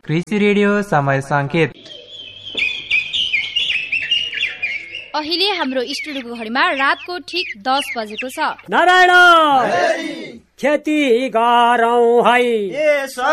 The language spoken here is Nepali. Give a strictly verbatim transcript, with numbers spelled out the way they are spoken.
कृषि रेडियो समय संकेत। अहिले हाम्रो स्टुडियोको घडीमा रातको ठिक दस बजेको छ। नारायण खेती गरौँ है।